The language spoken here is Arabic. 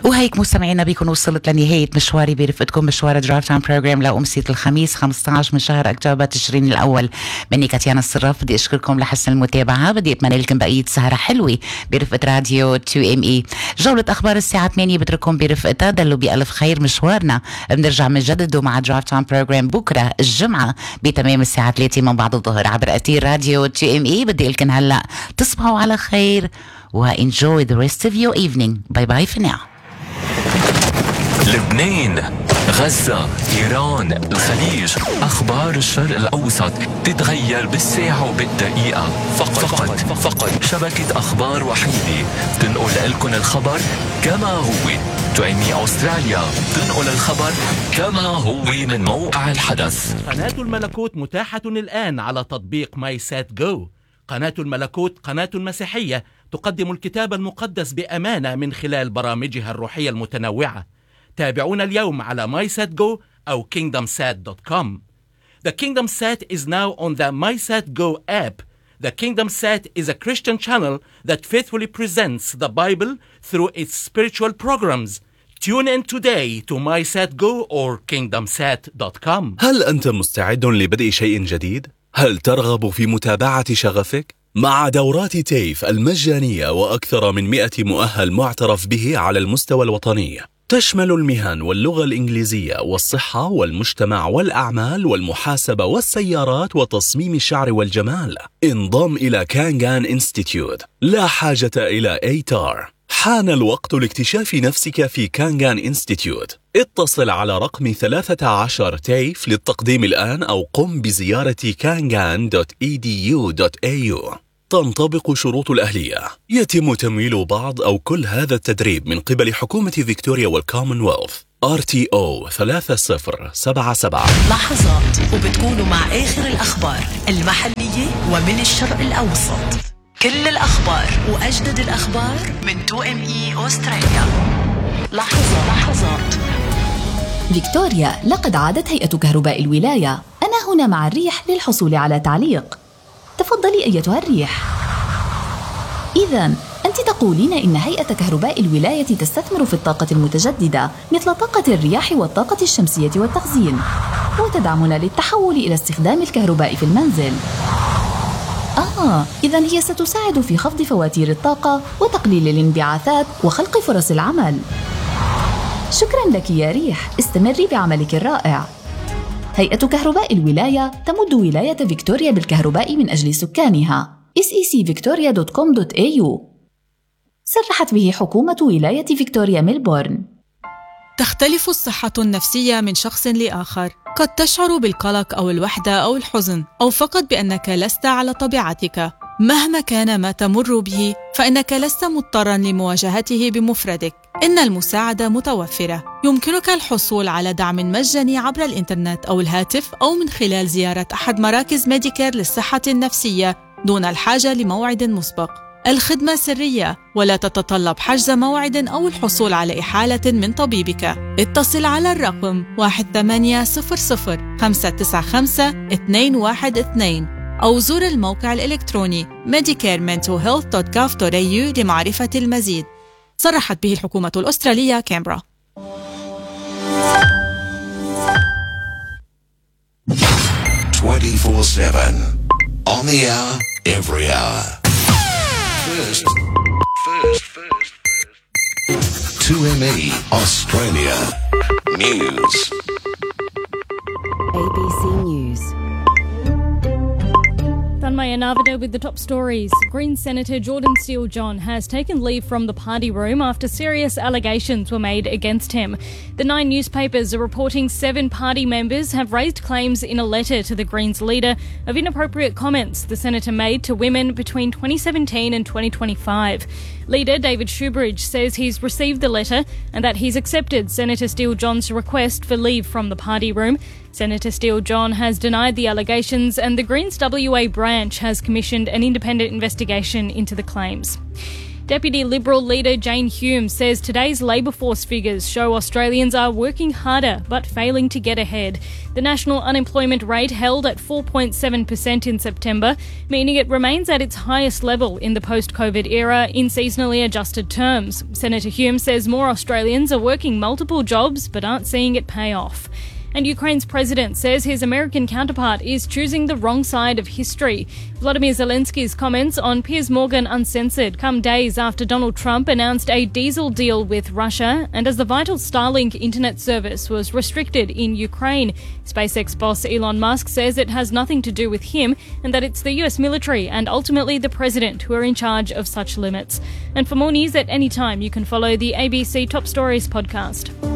وهيك مستمعينا بيكون وصلت لنهاية مشواري برفقتكم مشوار درايف تايم بروجرام لأمسية الخميس 15 من شهر أكتوبر تشرين الأول. مني كاتيانا الصراف بدي أشكركم لحسن المتابعة. بدي أتمنى لكم بقية سهرة حلوة برفقة راديو 2ME. جولة أخبار الساعة 8 بترككم برفقتها. دلوا بألف خير مشوارنا. بنرجع بنجدد مع درايف تايم بروجرام بكرة الجمعة بتمام الساعة 3 من بعد الظهر عبر أثير راديو 2ME. بدي لكم هلأ تصبحوا على خير و enjoy the rest of your evening. Bye bye for now. لبنان، غزة، إيران، الخليج، أخبار الشرق الأوسط تتغير بالساعة وبالدقيقة. فقط شبكة أخبار وحيدة تنقل لكم الخبر كما هو. 2ME أستراليا تنقل الخبر كما هو من موقع الحدث. قناة الملكوت متاحة الآن على تطبيق ماي سات جو. قناة الملكوت قناة مسيحية تقدم الكتاب المقدس بأمانة من خلال برامجها الروحية المتنوعة. تابعونا اليوم على MySatGo أو KingdomSat.com. The KingdomSat is now on the MySatGo app. The KingdomSat is a Christian channel that faithfully presents the Bible through its spiritual programs. Tune in today to MySatGo or KingdomSat.com. هل أنت مستعد لبدء شيء جديد؟ هل ترغب في متابعة شغفك؟ مع دورات تيف المجانية وأكثر من 100 مؤهل معترف به على المستوى الوطني، تشمل المهن واللغة الإنجليزية والصحة والمجتمع والأعمال والمحاسبة والسيارات وتصميم الشعر والجمال. انضم إلى كانغان إنستيتيوت. لا حاجة إلى أيتار. حان الوقت لاكتشاف نفسك في كانغان إنستيتيوت. اتصل على رقم 13 تيف للتقديم الآن أو قم بزيارة kangan.edu.au. تنطبق شروط الأهلية. يتم تمويل بعض أو كل هذا التدريب من قبل حكومة فيكتوريا والكومنولث. RTO 3077. لحظات وبتكونوا مع آخر الأخبار المحلية ومن الشرق الأوسط. كل الأخبار وأجدد الأخبار من 2ME أستراليا. لحظات. فيكتوريا، لقد عادت هيئة كهرباء الولاية. أنا هنا مع الريح للحصول على تعليق. تفضلي أيتها الريح. إذن أنت تقولين إن هيئة كهرباء الولاية تستثمر في الطاقة المتجددة مثل طاقة الرياح والطاقة الشمسية والتخزين، وتدعمنا للتحول إلى استخدام الكهرباء في المنزل. إذن هي ستساعد في خفض فواتير الطاقة وتقليل الانبعاثات وخلق فرص العمل. شكراً لك يا ريح، استمري بعملك الرائع. هيئة كهرباء الولاية تمد ولاية فيكتوريا بالكهرباء من أجل سكانها. secvictoria.com.au. صرحت به حكومة ولاية فيكتوريا ميلبورن. تختلف الصحة النفسية من شخص لآخر. قد تشعر بالقلق أو الوحدة أو الحزن، أو فقط بأنك لست على طبيعتك. مهما كان ما تمر به، فإنك لست مضطراً لمواجهته بمفردك. إن المساعدة متوفرة. يمكنك الحصول على دعم مجاني عبر الإنترنت أو الهاتف أو من خلال زيارة أحد مراكز ميديكير للصحة النفسية دون الحاجة لموعد مسبق. الخدمة سرية ولا تتطلب حجز موعد أو الحصول على إحالة من طبيبك. اتصل على الرقم 1800-595-212 أو زور الموقع الإلكتروني medicarementalhealth.gov.au لمعرفة المزيد. صرحت به الحكومة الأسترالية كامبرا. 24/7 on the hour, every hour. First. 2ME Australia News. ABC News. Tanmaya Navada with the top stories. Green Senator Jordan Steele-John has taken leave from the party room after serious allegations were made against him. The 9 newspapers are reporting 7 party members have raised claims in a letter to the Greens leader of inappropriate comments the senator made to women between 2017 and 2025. Leader David Shoebridge says he's received the letter and that he's accepted Senator Steele-John's request for leave from the party room. Senator Steele-John has denied the allegations and the Greens WA branch has commissioned an independent investigation into the claims. Deputy Liberal leader Jane Hume says today's labour force figures show Australians are working harder but failing to get ahead. The national unemployment rate held at 4.7% in September, meaning it remains at its highest level in the post-COVID era in seasonally adjusted terms. Senator Hume says more Australians are working multiple jobs but aren't seeing it pay off. And Ukraine's president says his American counterpart is choosing the wrong side of history. Volodymyr Zelensky's comments on Piers Morgan Uncensored come days after Donald Trump announced a diesel deal with Russia and as the vital Starlink internet service was restricted in Ukraine. SpaceX boss Elon Musk says it has nothing to do with him and that it's the US military and ultimately the president who are in charge of such limits. And for more news at any time, you can follow the ABC Top Stories podcast.